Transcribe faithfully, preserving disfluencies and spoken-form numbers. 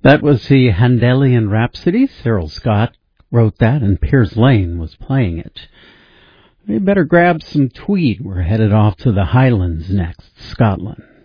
That was the Handelian Rhapsody. Cyril Scott wrote that, and Piers Lane was playing it. We better grab some tweed. We're headed off to the Highlands next, Scotland.